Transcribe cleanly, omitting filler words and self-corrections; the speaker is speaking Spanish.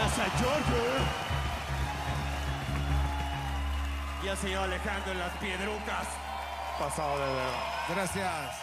Gracias a George. Y al señor Alejandro en las piedrucas. Pasado de verdad. Gracias.